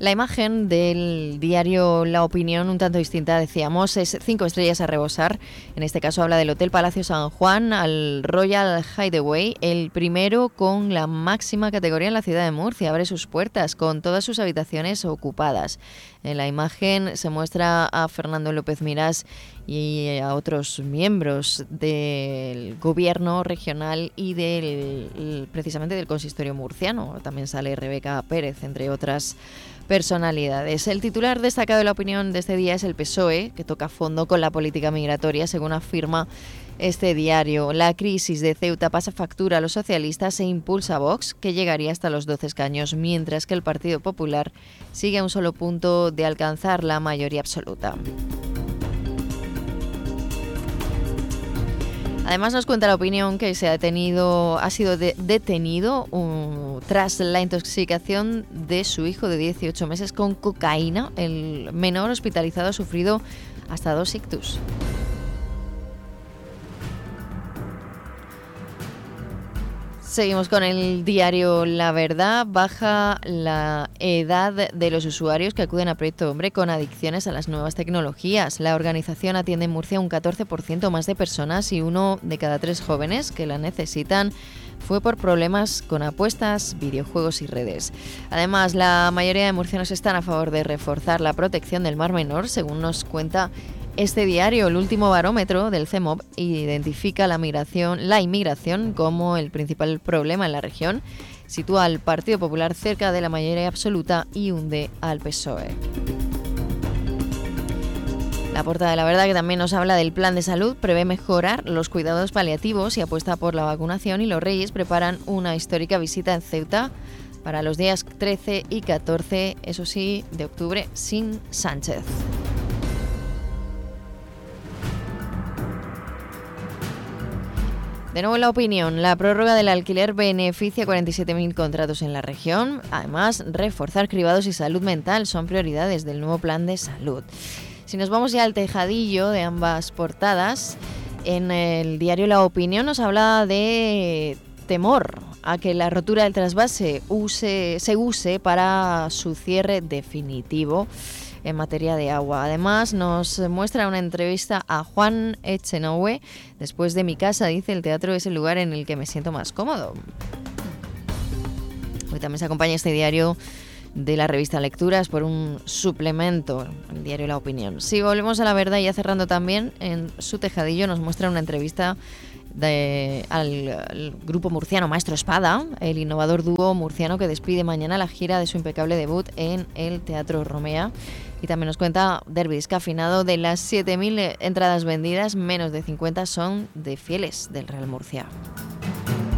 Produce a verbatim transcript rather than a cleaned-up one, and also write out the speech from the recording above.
La imagen del diario La Opinión, un tanto distinta, decíamos, es cinco estrellas a rebosar. En este caso habla del Hotel Palacio San Juan al Royal Hideaway, el primero con la máxima categoría en la ciudad de Murcia. Abre sus puertas con todas sus habitaciones ocupadas. En la imagen se muestra a Fernando López Miras y a otros miembros del gobierno regional y del, precisamente del consistorio murciano. También sale Rebeca Pérez, entre otras personalidades. El titular destacado de La Opinión de este día es el P S O E, que toca fondo con la política migratoria, según afirma este diario. La crisis de Ceuta pasa factura a los socialistas e impulsa a Vox, que llegaría hasta los doce escaños, mientras que el Partido Popular sigue a un solo punto de alcanzar la mayoría absoluta. Además nos cuenta La Opinión que se ha detenido, ha sido de, detenido um, tras la intoxicación de su hijo de dieciocho meses con cocaína. El menor hospitalizado ha sufrido hasta dos ictus. Seguimos con el diario La Verdad. Baja la edad de los usuarios que acuden a Proyecto Hombre con adicciones a las nuevas tecnologías. La organización atiende en Murcia un catorce por ciento más de personas y uno de cada tres jóvenes que la necesitan fue por problemas con apuestas, videojuegos y redes. Además, la mayoría de murcianos están a favor de reforzar la protección del Mar Menor, según nos cuenta este diario. El último barómetro del C E M O V identifica la migración, la inmigración como el principal problema en la región, sitúa al Partido Popular cerca de la mayoría absoluta y hunde al P S O E. La portada de La Verdad, que también nos habla del plan de salud, prevé mejorar los cuidados paliativos y apuesta por la vacunación, y los Reyes preparan una histórica visita en Ceuta para los días trece y catorce, eso sí, de octubre, sin Sánchez. De nuevo La Opinión. La prórroga del alquiler beneficia a cuarenta y siete mil contratos en la región. Además, reforzar cribados y salud mental son prioridades del nuevo plan de salud. Si nos vamos ya al tejadillo de ambas portadas, en el diario La Opinión nos habla de temor a que la rotura del trasvase use, se use para su cierre definitivo en materia de agua. Además, nos muestra una entrevista a Juan Echenoue. Después de mi casa, dice, el teatro es el lugar en el que me siento más cómodo. Hoy también se acompaña este diario de la revista Lecturas por un suplemento, el diario La Opinión. Si volvemos a La Verdad, ya cerrando también, en su tejadillo nos muestra una entrevista De, al, al grupo murciano Maestro Espada, el innovador dúo murciano que despide mañana la gira de su impecable debut en el Teatro Romea. Y también nos cuenta Derby descafeinado, de las siete mil entradas vendidas, menos de cincuenta son de fieles del Real Murcia.